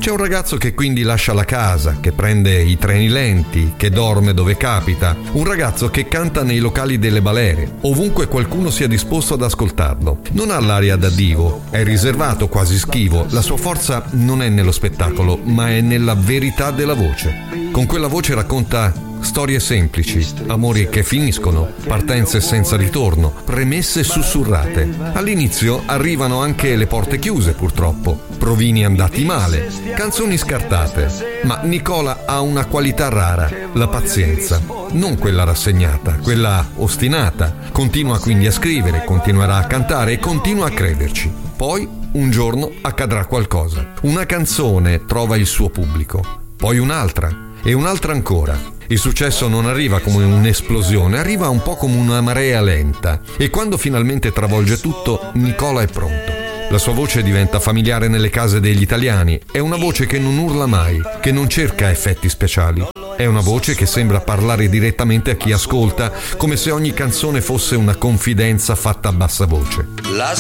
C'è un ragazzo che quindi lascia la casa, che prende i treni lenti, che dorme dove capita, un ragazzo che canta nei locali delle balere, ovunque qualcuno sia disposto ad ascoltarlo. Non ha l'aria da divo, è riservato, quasi schivo, la sua forza non è nello spettacolo, ma è nella verità della voce. Con quella voce racconta storie semplici, amori che finiscono, partenze senza ritorno, premesse sussurrate. All'inizio arrivano anche le porte chiuse, purtroppo, provini andati male, canzoni scartate. Ma Nicola ha una qualità rara, la pazienza. Non quella rassegnata, quella ostinata. Continua quindi a scrivere, continuerà a cantare e continua a crederci. Poi, un giorno, accadrà qualcosa. Una canzone trova il suo pubblico, poi un'altra e un'altra ancora. Il successo non arriva come un'esplosione, arriva un po' come una marea lenta e quando finalmente travolge tutto, Nicola è pronto. La sua voce diventa familiare nelle case degli italiani, è una voce che non urla mai, che non cerca effetti speciali. È una voce che sembra parlare direttamente a chi ascolta, come se ogni canzone fosse una confidenza fatta a bassa voce.